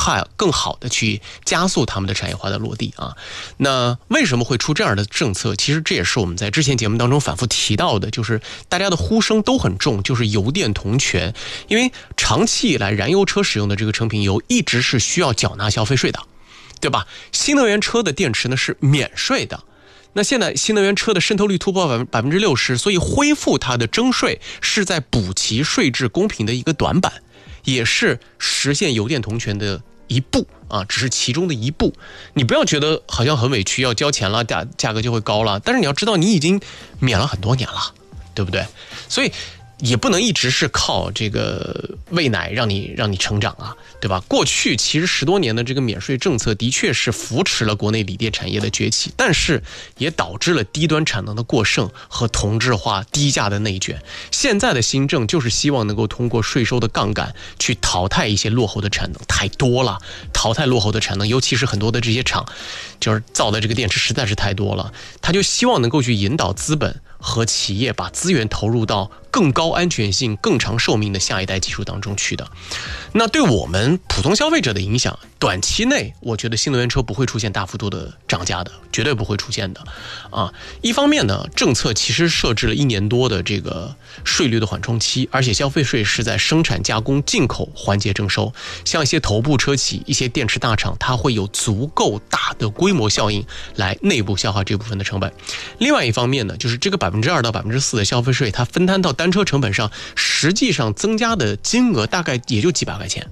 更好的去加速他们的产业化的落地啊。那为什么会出这样的政策？其实这也是我们在之前节目当中反复提到的，就是大家的呼声都很重，就是油电同权。因为长期以来燃油车使用的这个成品油一直是需要缴纳消费税的，对吧？新能源车的电池呢是免税的。那现在新能源车的渗透率突破60%，所以恢复它的征税是在补齐税制公平的一个短板，也是实现油电同权的一步啊，只是其中的一步。你不要觉得好像很委屈，要交钱了，价格就会高了。但是你要知道，你已经免了很多年了，对不对？所以也不能一直是靠这个喂奶让你成长啊，对吧？过去其实10多年的这个免税政策的确是扶持了国内锂电产业的崛起，但是也导致了低端产能的过剩和同质化低价的内卷。现在的新政就是希望能够通过税收的杠杆去淘汰一些落后的产能，太多了，淘汰落后的产能，尤其是很多的这些厂就是造的这个电池实在是太多了，他就希望能够去引导资本和企业把资源投入到更高安全性、更长寿命的下一代技术当中去的。那对我们普通消费者的影响，短期内我觉得新能源车不会出现大幅度的涨价的，绝对不会出现的啊。一方面呢，政策其实设置了1年多的这个税率的缓冲期，而且消费税是在生产加工进口环节征收，像一些头部车企、一些电池大厂，它会有足够大的规模效应来内部消化这部分的成本。另外一方面呢，就是这个2%到4%的消费税，它分摊到单车成本上，实际上增加的金额大概也就几百块钱，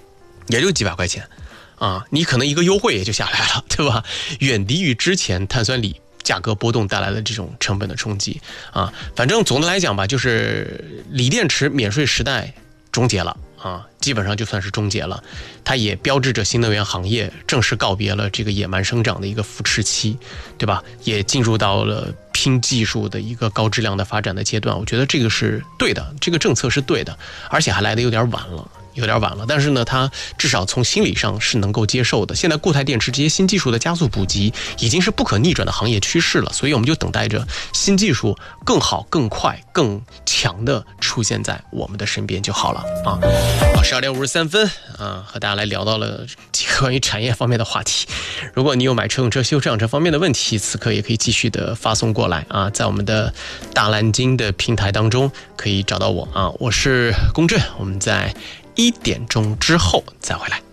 啊，你可能一个优惠也就下来了，对吧？远低于之前碳酸锂价格波动带来的这种成本的冲击啊。反正总的来讲吧，就是锂电池免税时代终结了啊，基本上就算是终结了。它也标志着新能源行业正式告别了这个野蛮生长的一个扶持期，对吧？也进入到了拼技术的一个高质量的发展的阶段。我觉得这个是对的，这个政策是对的，而且还来得有点晚了。但是呢，它至少从心理上是能够接受的。现在固态电池这些新技术的加速普及，已经是不可逆转的行业趋势了，所以我们就等待着新技术更好、更快、更强的出现在我们的身边就好了啊。12点53分啊，和大家来聊到了几个关于产业方面的话题。如果你有买车用车、修车养车方面的问题，此刻也可以继续的发送过来啊，在我们的大蓝鲸的平台当中可以找到我啊，我是龚震，我们在1点钟之后再回来。